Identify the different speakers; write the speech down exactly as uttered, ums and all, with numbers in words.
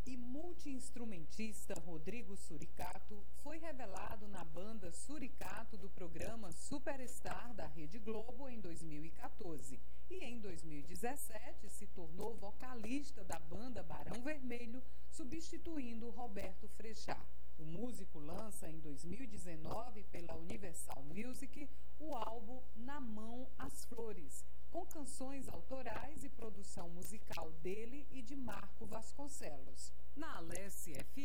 Speaker 1: e multi-instrumentista Rodrigo Suricato foi revelado na banda Suricato do programa Superstar da Rede Globo em dois mil e quatorze e em dois mil e dezessete se tornou vocalista da banda Barão Vermelho, substituindo Roberto Frechá. O músico lança em dois mil e dezenove pela Universal Music o álbum Na Mão as Flores, com canções autorais e produção musical dele e de Marco Vasconcelos. Na Alesse F